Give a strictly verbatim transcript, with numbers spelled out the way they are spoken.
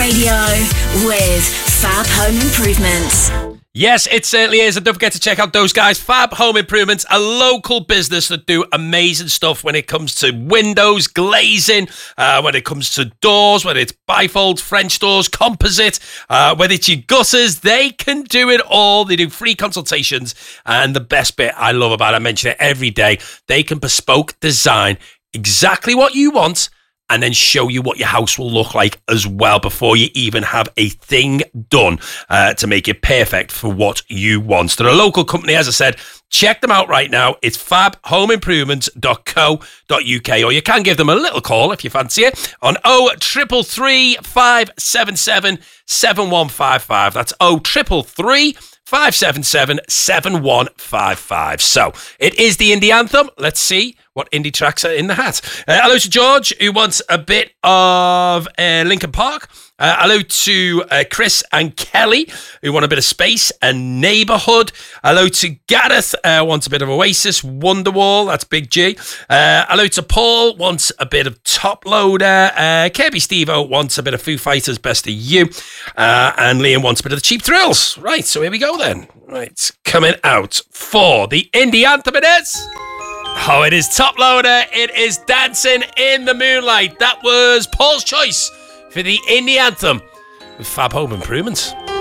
Radio with Fab Home Improvements. Yes, it certainly is. And don't forget to check out those guys, Fab Home Improvements, a local business that do amazing stuff when it comes to windows, glazing, uh, when it comes to doors, whether it's bifold, French doors, composite, uh, whether it's your gutters, they can do it all. They do free consultations. And the best bit I love about it, I mention it every day, they can bespoke design exactly what you want and then show you what your house will look like as well before you even have a thing done uh, to make it perfect for what you want. So they're a local company, as I said. Check them out right now. It's fab home improvements dot co dot uk, or you can give them a little call if you fancy it on oh triple three, five seven seven, seven one five five. That's oh triple three, five seven seven, seven one five five. So it is the indie anthem. Let's see what indie tracks are in the hat. Uh, hello to George, who wants a bit of uh, Linkin Park. Uh, hello to uh, Chris and Kelly, who want a bit of Space and Neighbourhood. Hello to Gareth, uh, wants a bit of Oasis, Wonderwall, that's Big G. Uh, hello to Paul, wants a bit of Top Loader. Uh, Kirby Stevo wants a bit of Foo Fighters, Best of You. Uh, and Liam wants a bit of the Cheap Thrills. Right, so here we go then. Right, coming out for the indie anthem it is. Oh, it is Top Loader. It is Dancing in the Moonlight. That was Paul's choice for the indie anthem with Fab Home Improvements.